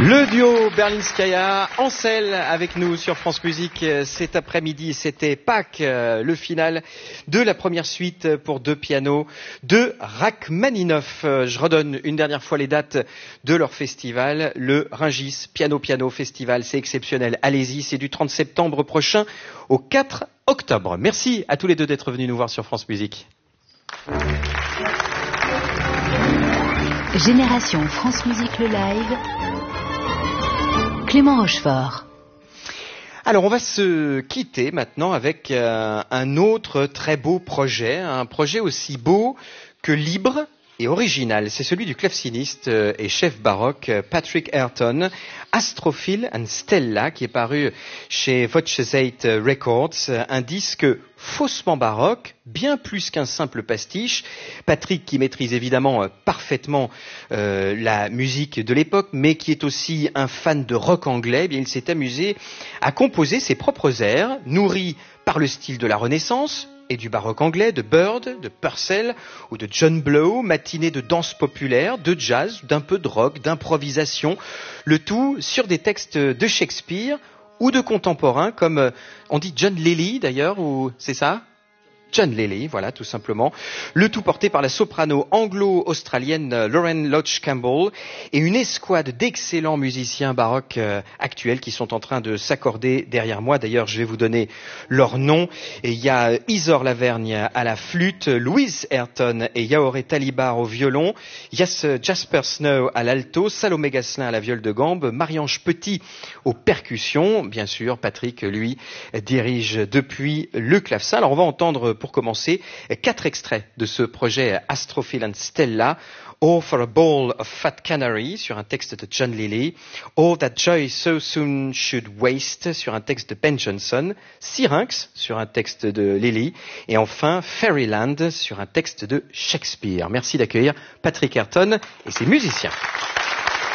Le duo Berlinskaya, Ansel avec nous sur France Musique cet après-midi. C'était Pâques, le final de la première suite pour deux pianos de Rachmaninoff. Je redonne une dernière fois les dates de leur festival, le Rungis Piano Festival. C'est exceptionnel. Allez-y, c'est du 30 septembre prochain au 4 octobre. Merci à tous les deux d'être venus nous voir sur France Musique. Génération France Musique le live. Clément Rochefort. Alors on va se quitter maintenant avec un autre très beau projet, un projet aussi beau que libre et original. C'est celui du claveciniste et chef baroque Patrick Ayrton, Astrophil and Stella, qui est paru chez Voces8 Records, un disque faussement baroque, bien plus qu'un simple pastiche. Patrick, qui maîtrise évidemment parfaitement la musique de l'époque, mais qui est aussi un fan de rock anglais, eh bien, il s'est amusé à composer ses propres airs, nourris par le style de la Renaissance et du baroque anglais, de Bird, de Purcell ou de John Blow, matinée de danse populaire, de jazz, d'un peu de rock, d'improvisation, le tout sur des textes de Shakespeare ou de contemporains comme, on dit John Lilly d'ailleurs, ou c'est ça ? John Lilly, voilà, tout simplement. Le tout porté par la soprano anglo-australienne Lauren Lodge Campbell et une escouade d'excellents musiciens baroques actuels qui sont en train de s'accorder derrière moi. D'ailleurs, je vais vous donner leurs noms. Et il y a Isor Lavergne à la flûte, Louise Ayrton et Yaoré Talibar au violon, Jasper Snow à l'alto, Salomé Gasselin à la viole de gambe, Marie-Ange Petit aux percussions. Bien sûr, Patrick, lui, dirige depuis le clavecin. Alors, on va entendre pour commencer 4 extraits de ce projet Astrophil and Stella. Or for a Ball of Fat Canary sur un texte de John Lilly, All That Joy So Soon Should Waste sur un texte de Ben Jonson, Syrinx sur un texte de Lilly et enfin Fairyland sur un texte de Shakespeare. Merci d'accueillir Patrick Ayrton et ses musiciens.